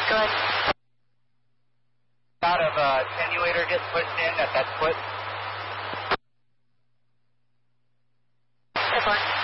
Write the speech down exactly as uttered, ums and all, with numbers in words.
Good. Out of uh, attenuator gets pushed in at that foot. Good one.